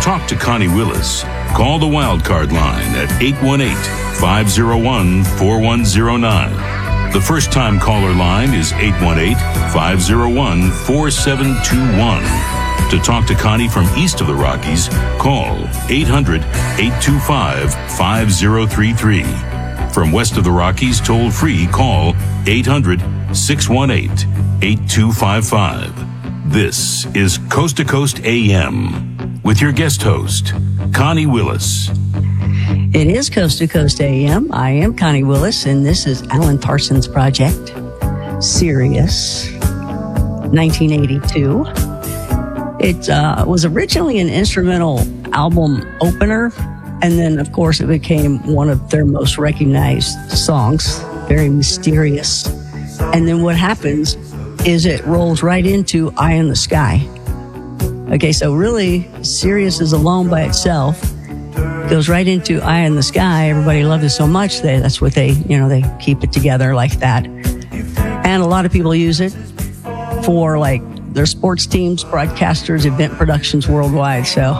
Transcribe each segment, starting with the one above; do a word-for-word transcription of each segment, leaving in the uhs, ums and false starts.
talk to Connie Willis, call the Wildcard line at eight one eight, five oh one, four one oh nine. The first-time caller line is eight one eight, five oh one, four seven two one. To talk to Connie from east of the Rockies, call eight hundred, eight two five, five oh three three. From west of the Rockies, toll-free, call eight hundred, six one eight, eight two five five. This is Coast to Coast A M with your guest host, Connie Willis. It is Coast to Coast A M. I am Connie Willis, and this is Alan Parsons Project, Sirius, nineteen eighty-two. It uh, was originally an instrumental album opener, and then, of course, it became one of their most recognized songs, very mysterious. And then what happens is it rolls right into Eye in the Sky. Okay, so really, Sirius is alone by itself. Goes right into Eye in the Sky. Everybody loved it so much that that's what they, you know, they keep it together like that. And a lot of people use it for like their sports teams, broadcasters, event productions worldwide. So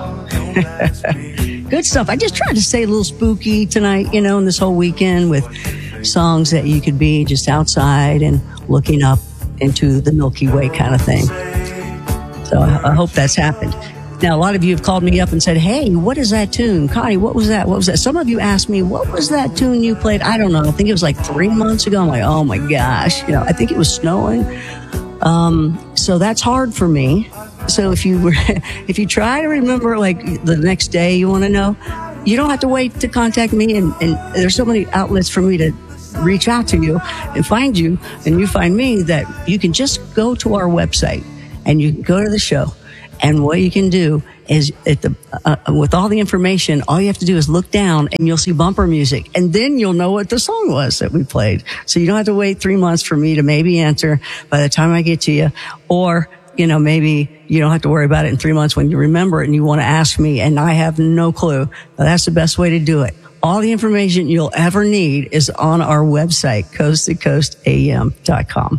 good stuff. I just tried to stay a little spooky tonight, you know, and this whole weekend with songs that you could be just outside and looking up into the Milky Way kind of thing. So I, I hope that's happened. Now, a lot of you have called me up and said, hey, what is that tune? Connie, what was that? What was that? Some of you asked me, what was that tune you played? I don't know. I think it was like three months ago. I'm like, oh my gosh. You know, I think it was snowing. Um, so that's hard for me. So if you were, if you try to remember like the next day you want to know, you don't have to wait to contact me. And, and there's so many outlets for me to reach out to you and find you, and you find me, that you can just go to our website and you can go to the show. And what you can do is, at the uh, with all the information, all you have to do is look down and you'll see bumper music. And then you'll know what the song was that we played. So you don't have to wait three months for me to maybe answer by the time I get to you. Or, you know, maybe you don't have to worry about it in three months when you remember it and you want to ask me and I have no clue. But that's the best way to do it. All the information you'll ever need is on our website, coast to coast a m dot com.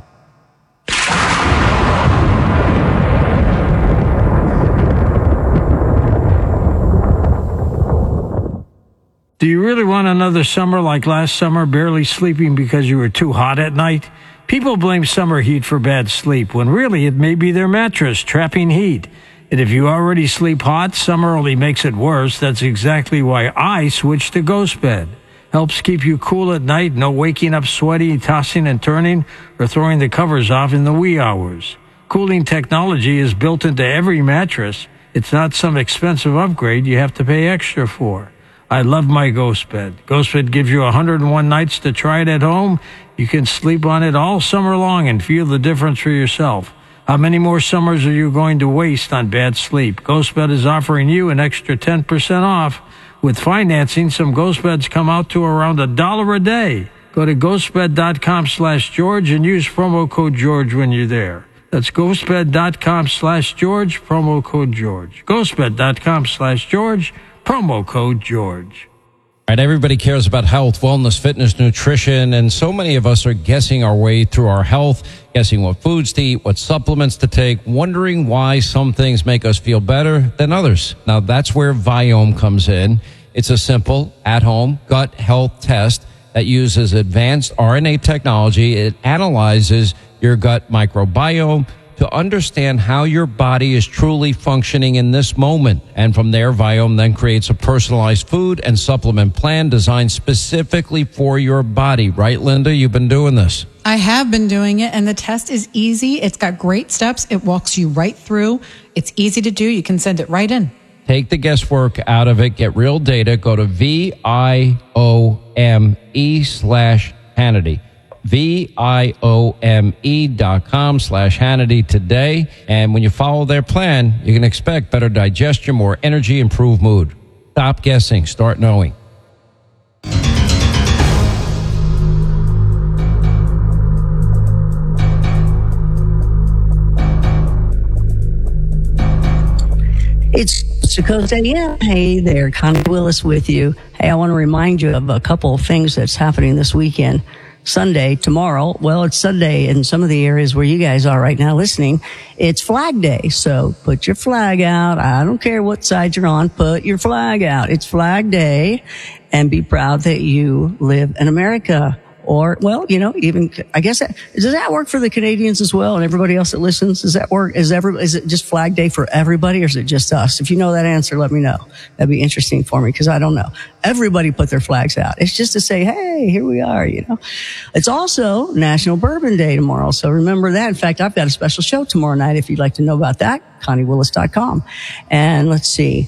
Do you really want another summer like last summer, barely sleeping because you were too hot at night? People blame summer heat for bad sleep, when really it may be their mattress trapping heat. And if you already sleep hot, summer only makes it worse. That's exactly why I switched to Ghost Bed. Helps keep you cool at night, no waking up sweaty, tossing and turning, or throwing the covers off in the wee hours. Cooling technology is built into every mattress. It's not some expensive upgrade you have to pay extra for. I love my Ghost Bed. Ghost Bed gives you one hundred one nights to try it at home. You can sleep on it all summer long and feel the difference for yourself. How many more summers are you going to waste on bad sleep? Ghost Bed is offering you an extra ten percent off. With financing, some Ghost Beds come out to around a dollar a day. Go to ghostbed.com slash George and use promo code George when you're there. That's ghostbed.com slash George, promo code George. ghostbed.com slash George, promo code George. All right, everybody cares about health, wellness, fitness, nutrition, and so many of us are guessing our way through our health, guessing what foods to eat, what supplements to take, wondering why some things make us feel better than others. Now, that's where Viome comes in. It's a simple, at-home gut health test that uses advanced R N A technology. It analyzes your gut microbiome to understand how your body is truly functioning in this moment. And from there, Viome then creates a personalized food and supplement plan designed specifically for your body. Right, Linda? You've been doing this. I have been doing it, and the test is easy. It's got great steps. It walks you right through. It's easy to do. You can send it right in. Take the guesswork out of it. Get real data. Go to V I O M E slash Hannity. V-I-O-M-E dot com slash Hannity today. And when you follow their plan, you can expect better digestion, more energy, improved mood. Stop guessing. Start knowing. It's Coast A M. Hey there, Connie Willis with you. Hey, I want to remind you of a couple of things that's happening this weekend. Sunday, tomorrow. Well, it's Sunday in some of the areas where you guys are right now listening. It's Flag Day. So put your flag out. I don't care what side you're on. Put your flag out. It's Flag Day, and be proud that you live in America. Or, well, you know, even, I guess, that, does that work for the Canadians as well and everybody else that listens? Does that work? Is every, is it just Flag Day for everybody, or is it just us? If you know that answer, let me know. That'd be interesting for me, because I don't know. Everybody put their flags out. It's just to say, hey, here we are, you know. It's also National Bourbon Day tomorrow, so remember that. In fact, I've got a special show tomorrow night if you'd like to know about that, Connie Willis dot com. And let's see.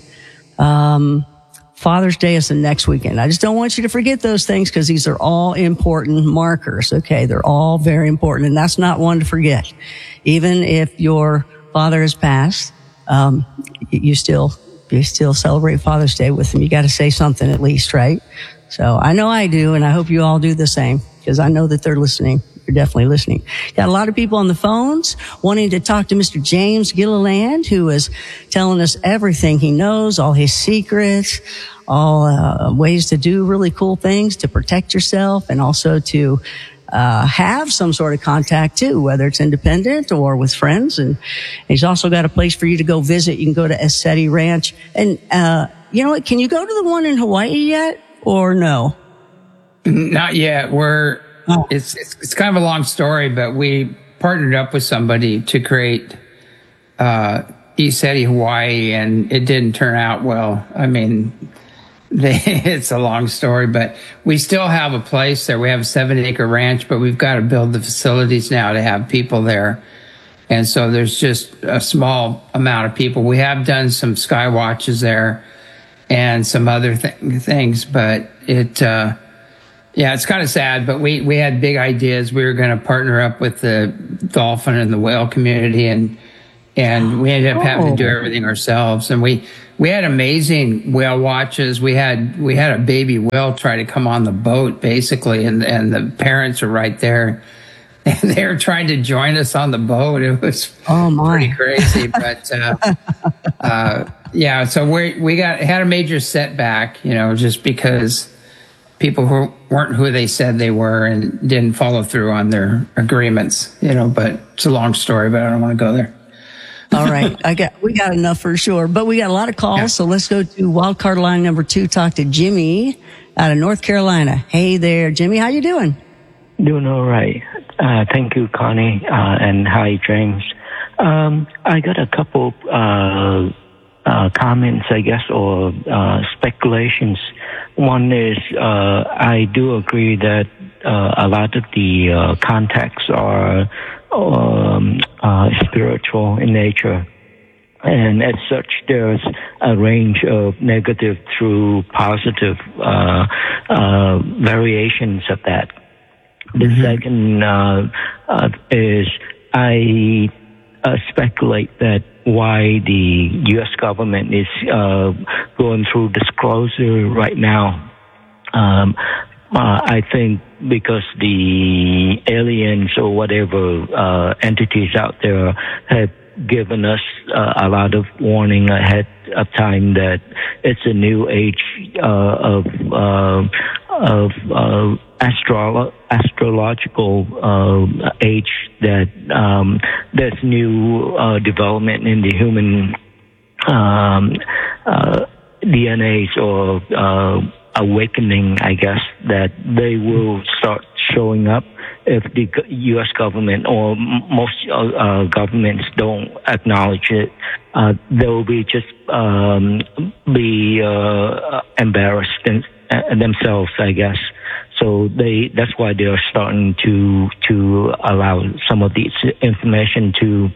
Um, Father's Day is the next weekend. I just don't want you to forget those things, because these are all important markers, okay? They're all very important, and that's not one to forget. Even if your father has passed, um, you still, you still celebrate Father's Day with him. You got to say something at least, right? So I know I do, and I hope you all do the same, because I know that they're listening. You're definitely listening. Got a lot of people on the phones wanting to talk to Mister James Gilliland, who is telling us everything he knows, all his secrets, all uh, ways to do really cool things to protect yourself, and also to uh have some sort of contact too, whether it's independent or with friends. And he's also got a place for you to go visit. You can go to Essetti Ranch. And uh you know what? Can you go to the one in Hawaii yet, or no? Not yet. We're Oh. It's, it's it's kind of a long story, but we partnered up with somebody to create uh, Essetti, Hawaii, and it didn't turn out well. I mean, they, it's a long story, but we still have a place there. We have a seven-acre ranch, but we've got to build the facilities now to have people there. And so there's just a small amount of people. We have done some sky watches there and some other th- things, but it... Uh, Yeah, it's kind of sad, but we, we had big ideas. We were going to partner up with the dolphin and the whale community, and and we ended up having to do everything ourselves. And we we had amazing whale watches. We had we had a baby whale try to come on the boat, basically, and and the parents were right there, and they were trying to join us on the boat. It was oh my. pretty crazy, but uh, uh, yeah. So we we got had a major setback, you know, just because people who weren't who they said they were and didn't follow through on their agreements, you know, but it's a long story, but I don't want to go there. All right. I got, we got enough for sure, but we got a lot of calls. Yeah. So let's go to wildcard line number two, talk to Jimmy out of North Carolina. Hey there, Jimmy. How you doing? Doing all right. Uh, thank you, Connie. Uh, and hi, James. Um, I got a couple, uh, uh, comments, I guess, or, uh, speculations. One is, uh, I do agree that, uh, a lot of the, uh, contacts are, um, uh, spiritual in nature. And as such, there's a range of negative through positive, uh, uh, variations of that. The mm-hmm. second, uh, uh, is I, uh, speculate that why the U S government is uh, going through disclosure right now. Um, uh, I think because the aliens or whatever uh, entities out there have given us uh, a lot of warning ahead of time that it's a new age uh, of uh, of uh, astro- astrological uh, age, that um, there's new uh, development in the human um, uh, D N As or uh, awakening, I guess, that they will start showing up if the U S government or most uh, governments don't acknowledge it. Uh, they will be just um, be uh, embarrassed in, uh, themselves, I guess. So they that's why they are starting to to allow some of this information to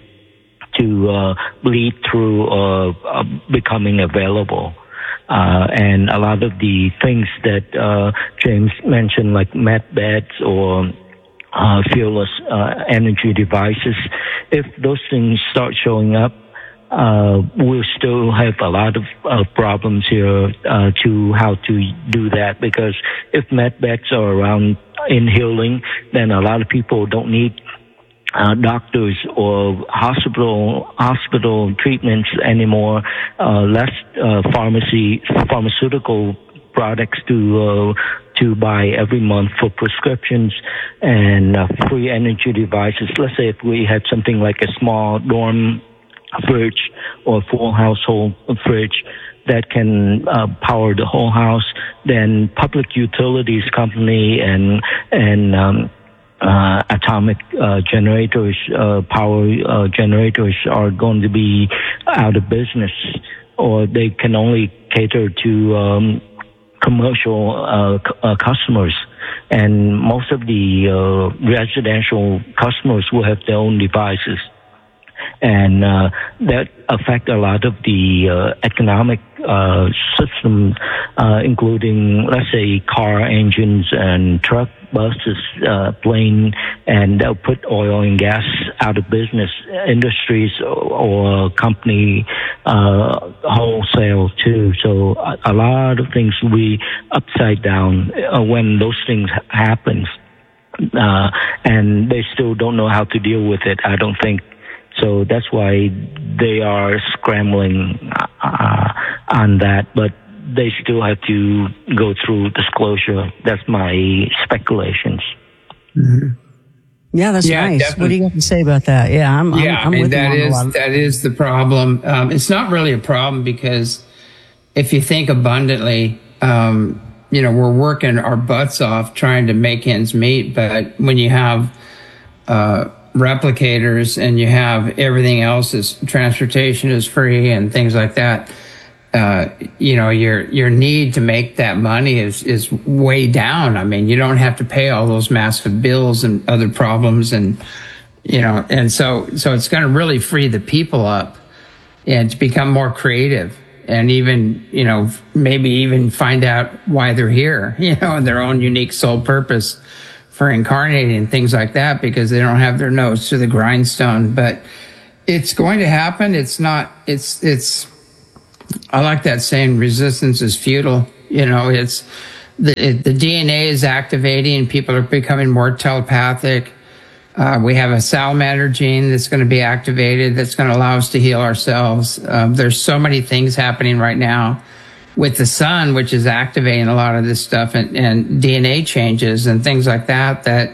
to uh, bleed through or uh, becoming available. Uh, and a lot of the things that uh, James mentioned, like med beds or uh, fearless uh, energy devices, if those things start showing up, uh, we'll still have a lot of uh, problems here uh, to how to do that. Because if med beds are around in healing, then a lot of people don't need Uh, doctors or hospital hospital treatments anymore, uh, less uh, pharmacy pharmaceutical products to uh, to buy every month for prescriptions and uh, free energy devices. Let's say if we had something like a small dorm fridge or full household fridge that can uh, power the whole house, then public utilities company and and um, uh, atomic uh, generators, uh, power uh, generators are going to be out of business, or they can only cater to um, commercial uh, c- uh, customers. And most of the uh, residential customers will have their own devices. And uh, that affect a lot of the uh, economic uh, system, uh, including, let's say, car engines and truck, buses, uh, plane, and they'll put oil and gas out of business. Industries or, or company uh, wholesale too. So a, a lot of things will be upside down uh, when those things ha- happen, uh, and they still don't know how to deal with it, I don't think. So that's why they are scrambling uh, on that, but they still have to go through disclosure. That's my speculations. Mm-hmm. Yeah, that's yeah, nice. Definitely. What do you have to say about that? Yeah, I'm, yeah, I'm, I'm and with that you on is a lot of- that is the problem. Um, it's not really a problem because if you think abundantly, um, you know, we're working our butts off trying to make ends meet, but when you have uh, replicators and you have everything else is transportation is free and things like that, uh, you know, your, your need to make that money is, is way down. I mean, you don't have to pay all those massive bills and other problems. And, you know, and so, so it's going to really free the people up and to become more creative and even, you know, maybe even find out why they're here, you know, and their own unique soul purpose for incarnating and things like that, because they don't have their nose to the grindstone. But it's going to happen. It's not, it's, it's, I like that saying, resistance is futile. You know, it's the, it, the D N A is activating. People are becoming more telepathic. Uh, we have a salamander gene that's going to be activated that's going to allow us to heal ourselves. Um, there's so many things happening right now with the sun, which is activating a lot of this stuff, and, and D N A changes and things like that, that,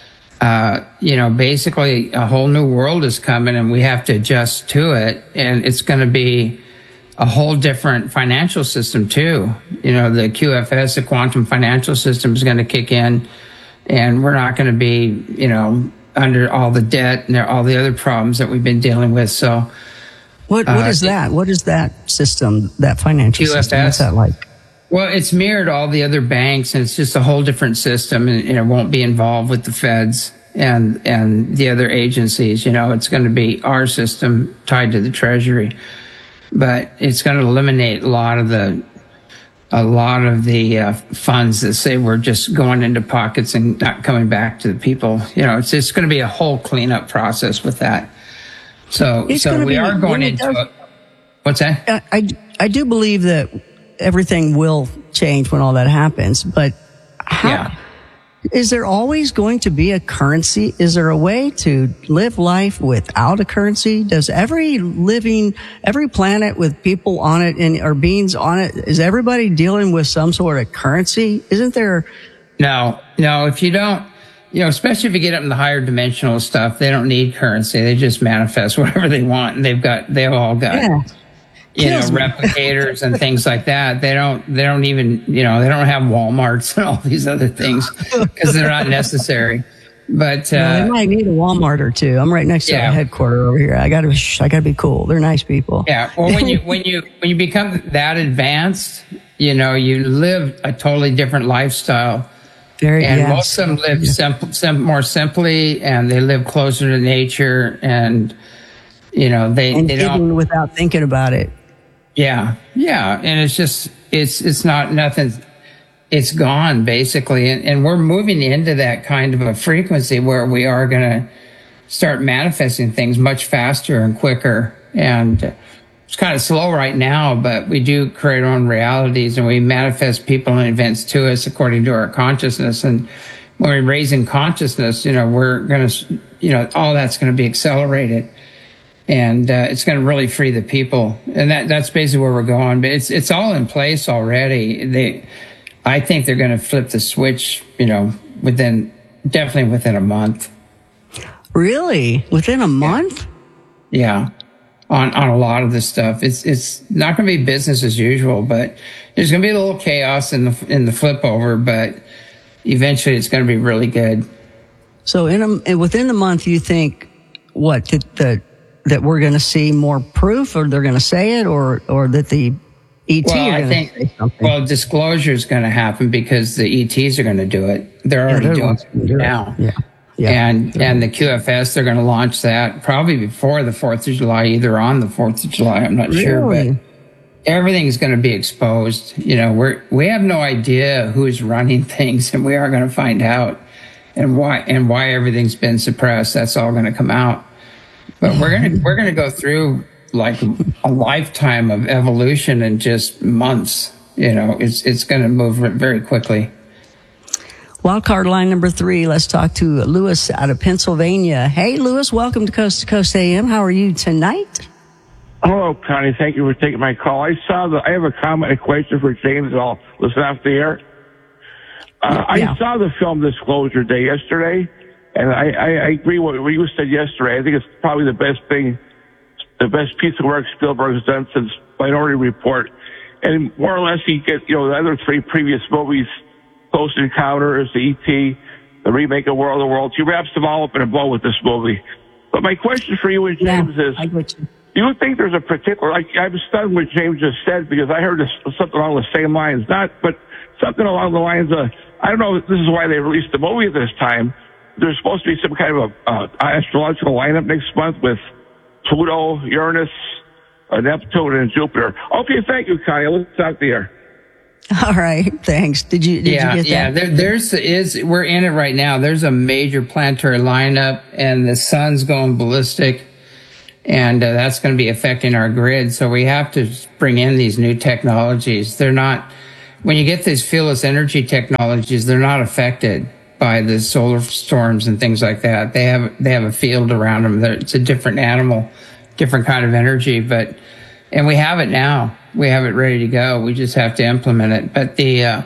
uh, you know, basically a whole new world is coming and we have to adjust to it. And it's going to be a whole different financial system too. You know, the Q F S, the quantum financial system, is going to kick in, and we're not going to be, you know, under all the debt and all the other problems that we've been dealing with. So, What what uh, is that? What is that system? That financial Q F S? system? What's that like? Well, it's mirrored all the other banks, and it's just a whole different system, and, and it won't be involved with the feds and and the other agencies. You know, it's going to be our system tied to the Treasury, but it's going to eliminate a lot of the a lot of the uh, funds that say we're just going into pockets and not coming back to the people. You know, it's it's going to be a whole cleanup process with that. So, It's so gonna we be- are going when it into does- it. What's that? I, I, I do believe that everything will change when all that happens, but how, Yeah. is there always going to be a currency? Is there a way to live life without a currency? Does every living, every planet with people on it and or beings on it, is everybody dealing with some sort of currency? Isn't there? No, no, if you don't, you know, especially if you get up in the higher dimensional stuff, they don't need currency. They just manifest whatever they want. And they've got, they've all got, Yeah. you know, Kills me. replicators and things like that. They don't, they don't even, you know, they don't have Walmarts and all these other things because they're not necessary. But, uh, Well, they might need a Walmart or two. I'm right next to yeah. a headquarter over here. I gotta, I gotta be cool. They're nice people. yeah. Well, when you, when you, when you become that advanced, you know, you live a totally different lifestyle. Very, And yes. most of them live simple, sim- more simply, and they live closer to nature, and you know they and they hidden don't. without thinking about it. Yeah, yeah, and it's just it's it's not nothing. It's gone basically, and, and we're moving into that kind of a frequency where we are going to start manifesting things much faster and quicker. And it's kind of slow right now, but we do create our own realities, and we manifest people and events to us according to our consciousness. And when we raise in consciousness, you know, we're going to, you know, all that's going to be accelerated, and uh, it's going to really free the people. And that that's basically where we're going. But it's it's all in place already. They I think they're going to flip the switch, you know, within, definitely within a month. Really? Within a month? Yeah. On, on a lot of this stuff. It's, it's not going to be business as usual, but there's going to be a little chaos in the, in the flip over, but eventually it's going to be really good. So in a, within the month, you think what, that, that, that we're going to see more proof, or they're going to say it, or, or that the E T well, are I going think, to say something? Well, disclosure is going to happen because the E Ts are going to do it. They're already yeah, doing it do now. It. Yeah. Yeah. And, and the Q F S, they're going to launch that probably before the fourth of July, either on the fourth of July. I'm not really? sure, but everything's going to be exposed. You know, we're, we have no idea who's running things, and we are going to find out, and why, and why everything's been suppressed. That's all going to come out. But we're going to, we're going to go through like a lifetime of evolution in just months. You know, it's, it's going to move very quickly. Wildcard line number three. Let's talk to Lewis out of Pennsylvania. Hey, Lewis, welcome to Coast to Coast A M. How are you tonight? Hello, Connie. Thank you for taking my call. I saw the. I have a comment, a question for James. I'll listen off the air. Uh, yeah. I saw the film Disclosure Day yesterday, and I, I, I agree with what you said yesterday. I think it's probably the best thing, the best piece of work Spielberg's done since Minority Report. And more or less, he gets, you know, the other three previous movies, Close Encounters, the E T, the remake of World of Worlds. He wraps them all up in a bow with this movie. But my question for you and James yeah, is, I get you. do you think there's a particular, like, I'm stunned what James just said, because I heard this, something along the same lines, not, but something along the lines of, I don't know if this is why they released the movie at this time. There's supposed to be some kind of a, uh, astrological lineup next month with Pluto, Uranus, uh, Neptune, and Jupiter. Okay, thank you, Connie. Let's out there. All right, thanks. Did you, did yeah, you get yeah, that? Yeah, there, there's, is, we're in it right now. There's a major planetary lineup, and the sun's going ballistic, and uh, that's going to be affecting our grid. So we have to bring in these new technologies. They're not, when you get these fearless energy technologies, they're not affected by the solar storms and things like that. They have, they have a field around them. They're, it's a different animal, different kind of energy, but, and we have it now. We have it ready to go. We just have to implement it. But the, uh,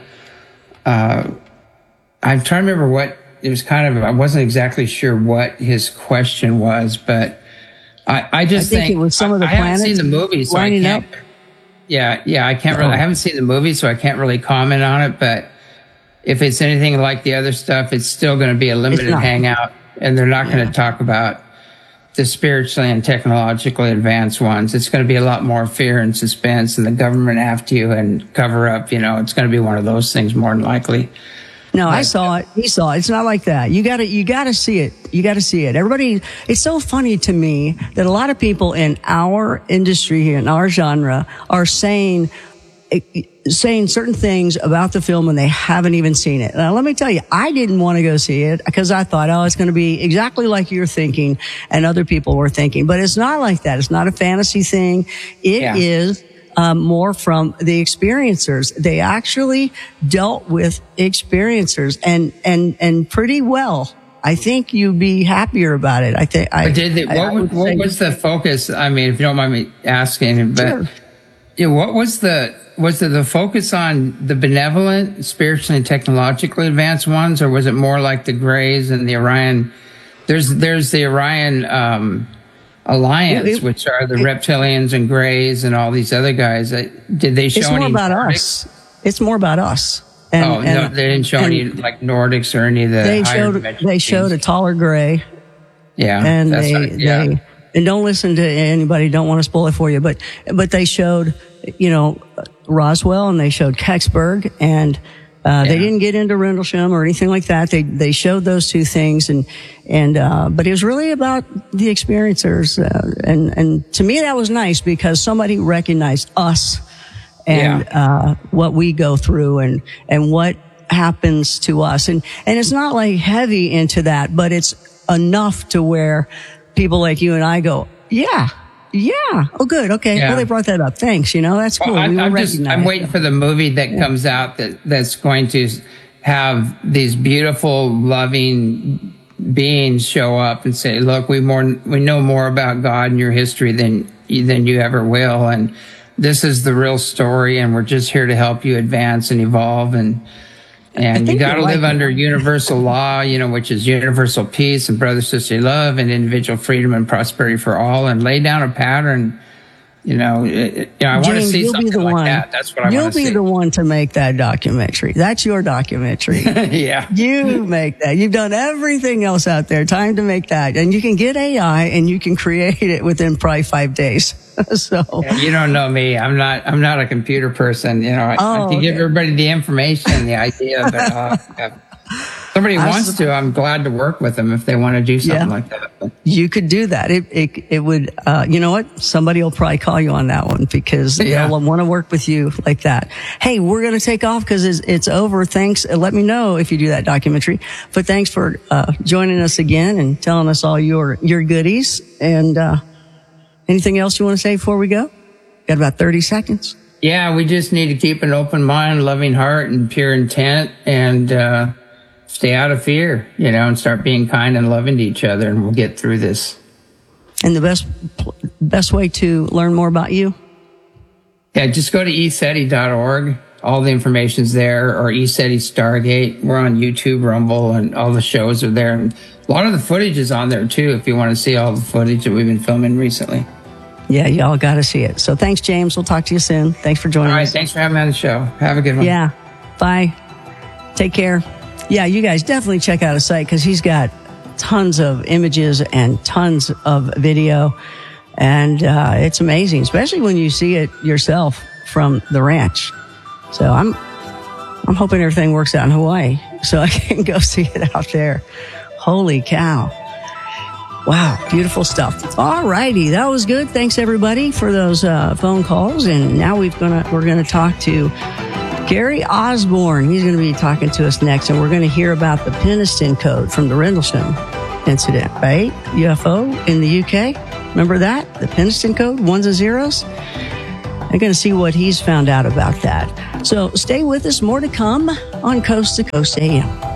uh, I'm trying to remember what, it was kind of, I wasn't exactly sure what his question was, but I, I just I think, think, it was some of the I, I haven't planets seen the movie, so I lining can't, up. yeah, yeah, I can't really, I haven't seen the movie, so I can't really comment on it, but if it's anything like the other stuff, it's still going to be a limited hangout, and they're not yeah. going to talk about the spiritually and technologically advanced ones. It's going to be a lot more fear and suspense, and the government after you and cover up. You know, it's going to be one of those things more than likely. No, but, I saw it. He saw it. It's not like that. You got to, you got to see it. You got to see it. Everybody, it's so funny to me that a lot of people in our industry here, in our genre, are saying, saying certain things about the film when they haven't even seen it. Now, let me tell you, I didn't want to go see it because I thought, oh, it's going to be exactly like you're thinking and other people were thinking. But it's not like that. It's not a fantasy thing. It yeah. is um, more from the experiencers. They actually dealt with experiencers and, and, and pretty well. I think you'd be happier about it. I think. I, did they, what, I, I what say, was the focus? I mean, if you don't mind me asking, but sure. yeah, what was the was it the focus on the benevolent, spiritually and technologically advanced ones, or was it more like the Greys and the Orion? There's there's the Orion um, Alliance, it, it, which are the it, reptilians and Greys and all these other guys. Did they show it's any? It's more about Nordics? us. It's more about us. And, oh and, no, they didn't show any like Nordics or any of the. They higher showed dimension they showed a taller Gray. Yeah, and that's they not, yeah. they and don't listen to anybody. Don't want to spoil it for you, but but they showed you know Roswell and they showed Kecksburg and. Uh, yeah. They didn't get into Rendlesham or anything like that. They they showed those two things, and and uh, but it was really about the experiencers, uh, and and to me that was nice because somebody recognized us and yeah. uh, what we go through and and what happens to us, and and it's not like heavy into that, but it's enough to where people like you and I go, yeah. Yeah. Oh, good. Okay. Yeah. Well, they brought that up. Thanks. You know, that's cool. Well, I, we I'm, just, I'm waiting for the movie that yeah. comes out that, that's going to have these beautiful, loving beings show up and say, look, we more, we know more about God and your history than, than you ever will. And this is the real story, and we're just here to help you advance and evolve. And and you got to live under universal law, you know, which is universal peace and brother sister love and individual freedom and prosperity for all, and lay down a pattern. You know, it, you know I want to see something like one. that. That's what I want to see. You'll be the one to make that documentary. That's your documentary. Yeah. You make that. You've done everything else out there. Time to make that. And you can get A I and you can create it within probably five days. So yeah, you don't know me. I'm not, I'm not a computer person. You know, I, oh, I can give everybody the information and the idea, but uh, if somebody wants to, I'm glad to work with them if they want to do something yeah, like that. But you could do that. It, it, it would, uh, you know what? Somebody will probably call you on that one because yeah. they'll want to work with you like that. Hey, we're going to take off because it's, it's over. Thanks. Let me know if you do that documentary. But thanks for, uh, joining us again and telling us all your, your goodies. And, uh, anything else you want to say before we go? Got about thirty seconds. Yeah, we just need to keep an open mind, loving heart, and pure intent, and uh, stay out of fear, you know, and start being kind and loving to each other, and we'll get through this. And the best best way to learn more about you? Yeah, just go to e seti dot org. All the information's there, or eSETI Stargate. We're on YouTube, Rumble, and all the shows are there. And a lot of the footage is on there, too, if you want to see all the footage that we've been filming recently. Yeah, y'all got to see it. So thanks, James. We'll talk to you soon. Thanks for joining us. All right, us. Thanks for having me on the show. Have a good one. Yeah, bye. Take care. Yeah, you guys definitely check out his site because he's got tons of images and tons of video. And uh, it's amazing, especially when you see it yourself from the ranch. So I'm I'm hoping everything works out in Hawaii so I can go see it out there. Holy cow. Wow, beautiful stuff. All righty, that was good. Thanks everybody for those uh, phone calls. And now we've gonna we're gonna talk to Gary Osborne. He's gonna be talking to us next, and we're gonna hear about the Penniston Code from the Rendlesham incident, right? U F O in the U K. Remember that? The Penniston Code, ones and zeros? I'm going to see what he's found out about that. So stay with us. More to come on Coast to Coast A M.